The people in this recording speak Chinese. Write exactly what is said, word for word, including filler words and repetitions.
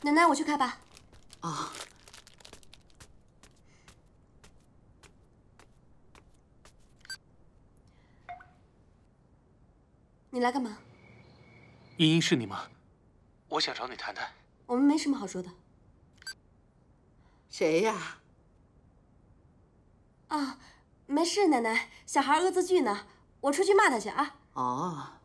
奶奶，我去开吧。 啊。 你来干嘛？ 依依是你吗？我想找你谈谈。 我们没什么好说的。 谁呀？ 啊，没事，奶奶，小孩恶作剧呢，我出去骂他去啊。 哦。